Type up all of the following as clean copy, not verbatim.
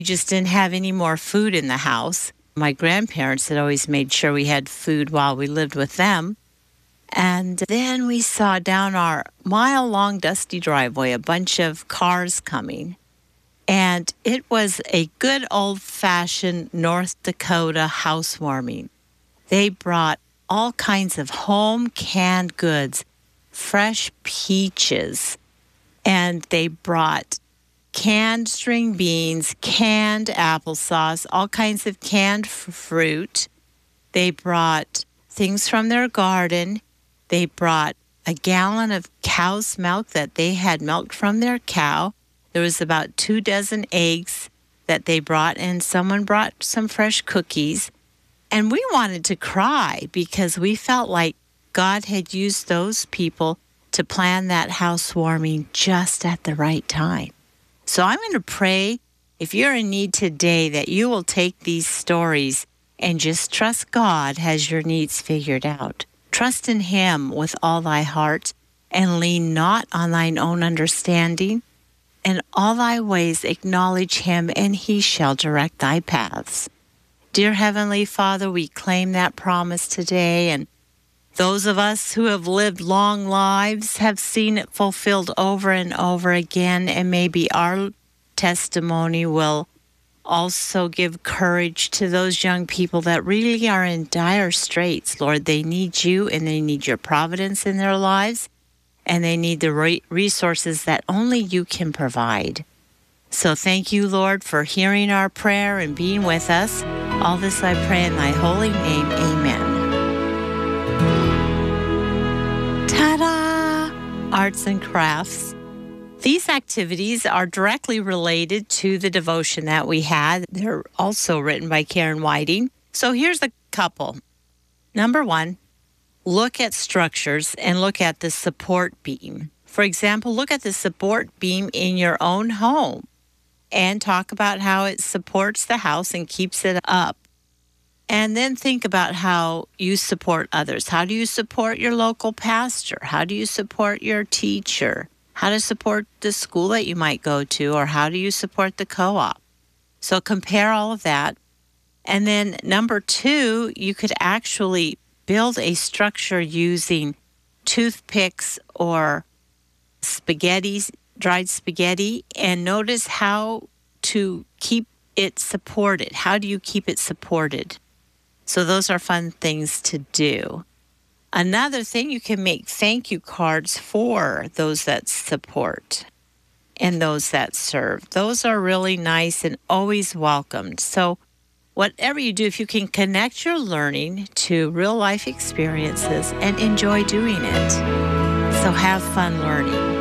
just didn't have any more food in the house. My grandparents had always made sure we had food while we lived with them. And then we saw down our mile-long dusty driveway a bunch of cars coming. And it was a good old-fashioned North Dakota housewarming. They brought all kinds of home canned goods, fresh peaches, and they brought canned string beans, canned applesauce, all kinds of canned fruit. They brought things from their garden. They brought a gallon of cow's milk that they had milked from their cow. There was about 24 eggs that they brought, and someone brought some fresh cookies. And we wanted to cry because we felt like God had used those people to plan that housewarming just at the right time. So I'm going to pray, if you're in need today, that you will take these stories and just trust God has your needs figured out. Trust in Him with all thy heart, and lean not on thine own understanding. In all thy ways acknowledge Him, and He shall direct thy paths. Dear Heavenly Father, we claim that promise today, and those of us who have lived long lives have seen it fulfilled over and over again, and maybe our testimony will also give courage to those young people that really are in dire straits. Lord, they need you, and they need your providence in their lives, and they need the resources that only you can provide. So thank you, Lord, for hearing our prayer and being with us. All this I pray in thy holy name. Amen. Ta-da! Arts and crafts. These activities are directly related to the devotion that we had. They're also written by Karen Whiting. So here's a couple. Number 1, look at structures and look at the support beam. For example, look at the support beam in your own home and talk about how it supports the house and keeps it up. And then think about how you support others. How do you support your local pastor? How do you support your teacher? How to support the school that you might go to, or how do you support the co-op? So compare all of that. And then number 2, you could actually build a structure using toothpicks or spaghetti, dried spaghetti, and notice how to keep it supported. How do you keep it supported? So those are fun things to do. Another thing, you can make thank you cards for those that support and those that serve. Those are really nice and always welcomed. So whatever you do, if you can connect your learning to real life experiences and enjoy doing it. So have fun learning.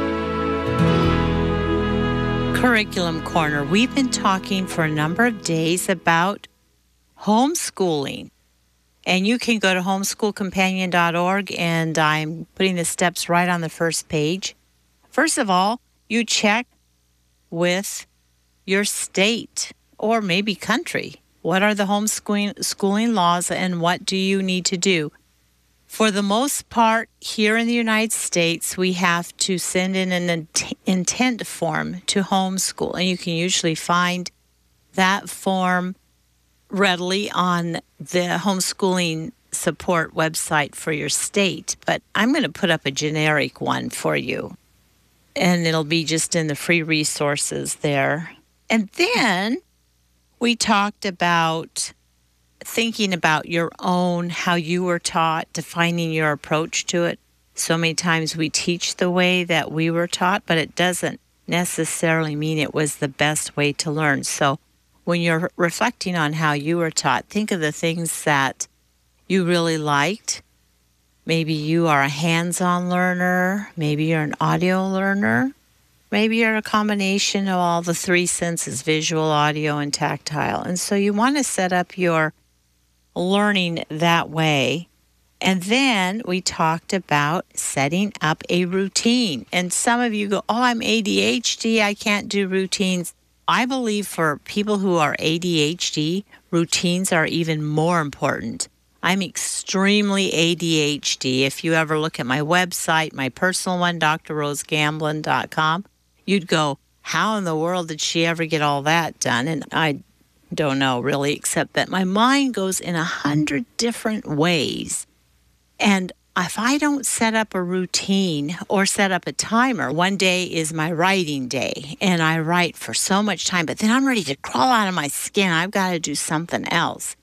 Curriculum Corner. We've been talking for a number of days about homeschooling. And you can go to homeschoolcompanion.org, and I'm putting the steps right on the first page. First of all, you check with your state or maybe country. What are the homeschooling laws, and what do you need to do? For the most part, here in the United States, we have to send in an intent form to homeschool, and you can usually find that form readily on the homeschooling support website for your state. But I'm going to put up a generic one for you, and it'll be just in the free resources there. And then we talked about thinking about your own, how you were taught, defining your approach to it. So many times we teach the way that we were taught, but it doesn't necessarily mean it was the best way to learn. So when you're reflecting on how you were taught, think of the things that you really liked. Maybe you are a hands-on learner. Maybe you're an audio learner. Maybe you're a combination of all the 3 senses, visual, audio, and tactile. And so you want to set up your learning that way. And then we talked about setting up a routine. And some of you go, oh, I'm ADHD, I can't do routines. I believe for people who are ADHD, routines are even more important. I'm extremely ADHD. If you ever look at my website, my personal one, drrosegamblin.com, you'd go, how in the world did she ever get all that done? And I don't know really, except that my mind goes in 100 different ways. And if I don't set up a routine or set up a timer, one day is my writing day and I write for so much time, but then I'm ready to crawl out of my skin. I've got to do something else.